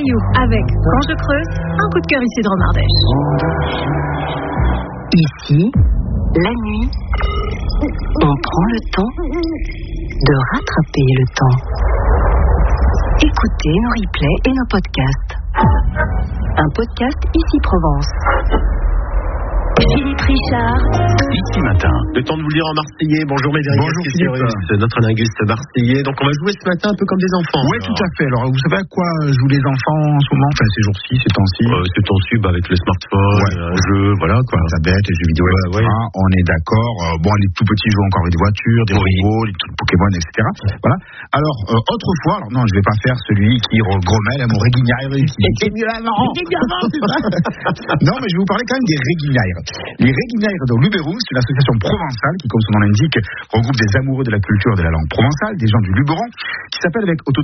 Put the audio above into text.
Caillou avec Quand je creuse, un coup de cœur ici de Romardèche. Ici, la nuit, on prend le temps de rattraper le temps. Écoutez nos replays et nos podcasts. Un podcast Ici Provence. Philippe Richard. Ici matin. Le temps de vous le dire en marseillais. Bonjour Médéric. Bonjour Philippe. Notre linguiste marseillais. Donc on va jouer ce matin un peu comme des enfants. Oui, tout à fait. Alors vous savez à quoi jouent les enfants en ce moment, enfin ces jours-ci, ces temps-ci Ces temps-ci, avec les smartphones, jeux, voilà quoi. Les tablettes, les jeux vidéo, etc. On est d'accord. Bon, les tout petits jouent encore avec des voitures, des robots, les trucs Pokémon, etc. Voilà. Alors, autrefois, alors non, je vais pas faire celui qui grommelle à mon réguignaire. C'était mieux avant, c'est ça. Non, mais je vais vous parler quand même des réguignaires. Les réguignaires de Luberon, c'est une association provençale qui, comme son nom l'indique, regroupe des amoureux de la culture et de la langue provençale, des gens du Luberon, qui s'appelle avec